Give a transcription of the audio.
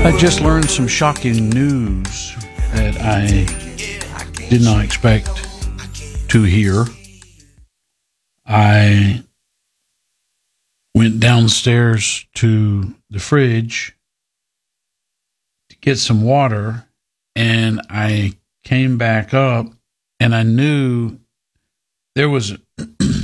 I just learned some shocking news that I did not expect to hear. I went downstairs to the fridge to get some water, and I came back up, and I knew there was